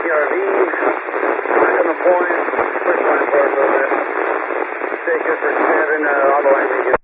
PRV. Back on the point. Push line forward a little bit. Stay good for 7, all the way medium.